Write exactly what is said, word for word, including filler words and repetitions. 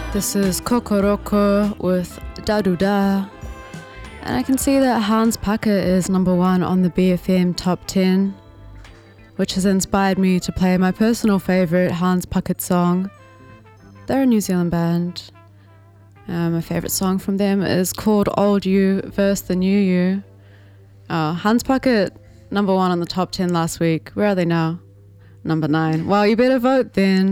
This is Kokoroko with Da-Do-Da. And I can see that Hans Puckett is number one on the B F M top ten, which has inspired me to play my personal favourite Hans Puckett song. They're a New Zealand band. Uh, my favourite song from them is called Old You versus the New You. Oh, Hans Puckett, number one on the top ten last week. Where are they now? Number nine. Well, you better vote then.